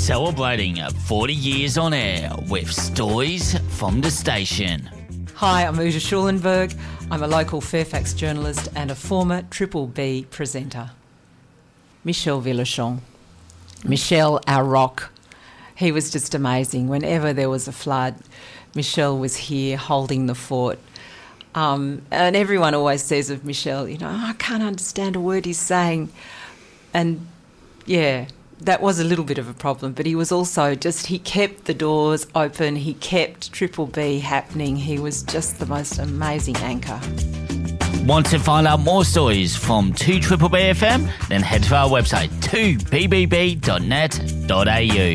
Celebrating 40 years on air with stories from the station. Hi, I'm Uta Schulenberg. I'm a local Fairfax journalist and a former Triple B presenter. Michel Villechon. Michel, our rock. He was just amazing. Whenever there was a flood, Michel was here holding the fort. And everyone always says of Michel, I can't understand a word he's saying. And yeah, that was a little bit of a problem, but he was also he kept the doors open, he kept Triple B happening. He was just the most amazing anchor. Want to find out more stories from 2BBB FM? Then head to our website 2bbb.net.au.